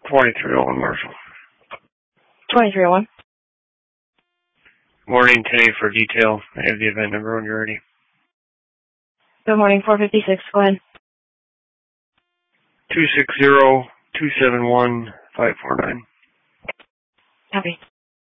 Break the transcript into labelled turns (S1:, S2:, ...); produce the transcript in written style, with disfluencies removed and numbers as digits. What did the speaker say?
S1: 2301 Marshall.
S2: 2301.
S1: Morning today for detail. I have the event number when you're ready.
S2: Good morning, 456. Go ahead.
S1: 260-271-549.
S2: Copy.